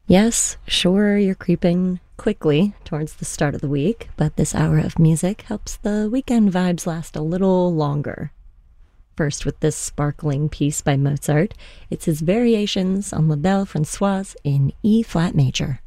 Yes, sure, you're creeping quickly towards the start of the week, but this hour of music helps the weekend vibes last a little longer. First, with this sparkling piece by Mozart, it's his variations on La Belle Francoise in E flat major.